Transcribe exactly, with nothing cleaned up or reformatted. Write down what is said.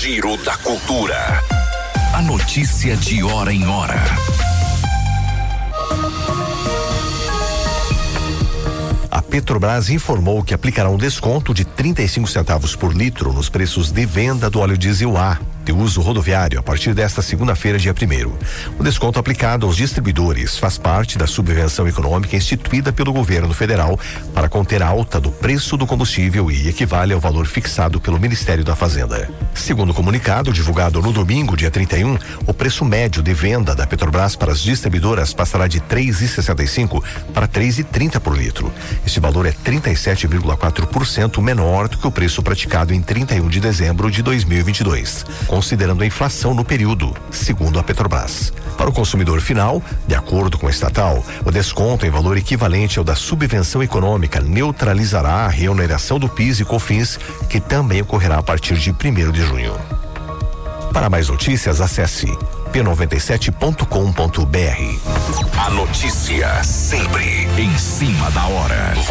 Giro da Cultura. A notícia de hora em hora. A Petrobras informou que aplicará um desconto de trinta e cinco centavos por litro nos preços de venda do óleo diesel A de uso rodoviário a partir desta segunda-feira, dia primeiro. O desconto aplicado aos distribuidores faz parte da subvenção econômica instituída pelo governo federal para conter a alta do preço do combustível e equivale ao valor fixado pelo Ministério da Fazenda. Segundo o comunicado divulgado no domingo, dia trinta e um, o preço médio de venda da Petrobras para as distribuidoras passará de três e sessenta e cinco para três e trinta por litro. Este valor é trinta e sete vírgula quatro por cento menor do que o preço praticado em trinta e um de dezembro de dois mil e vinte e dois, considerando a inflação no período, segundo a Petrobras. Para o consumidor final, de acordo com a estatal, o desconto em valor equivalente ao da subvenção econômica neutralizará a reoneração do PIS e COFINS, que também ocorrerá a partir de primeiro de junho. Para mais notícias, acesse p noventa e sete ponto com ponto b r. A notícia sempre em cima da hora.